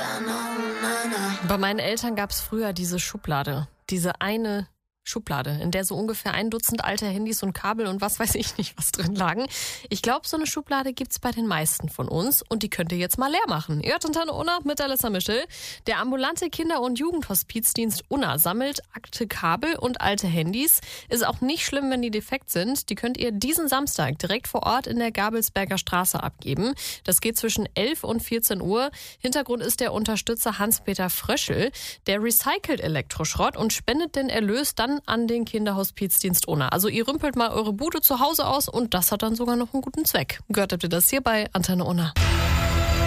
Bei meinen Eltern gab es früher diese Schublade, diese eine Schublade, in der so ungefähr 1 Dutzend alte Handys und Kabel und was weiß ich nicht, was drin lagen. Ich glaube, so eine Schublade gibt's bei den meisten von uns und die könnt ihr jetzt mal leer machen. Ihr hört Antenne Unna mit Alissa Mischel. Der ambulante Kinder- und Jugendhospizdienst Unna sammelt akte Kabel und alte Handys. Ist auch nicht schlimm, wenn die defekt sind. Die könnt ihr diesen Samstag direkt vor Ort in der Gabelsberger Straße abgeben. Das geht zwischen 11 und 14 Uhr. Hintergrund ist der Unterstützer Hans-Peter Fröschel. Der recycelt Elektroschrott und spendet den Erlös dann an den Kinderhospizdienst Unna. Also ihr rümpelt mal eure Bude zu Hause aus und das hat dann sogar noch einen guten Zweck. Gehört habt ihr das hier bei Antenne Unna.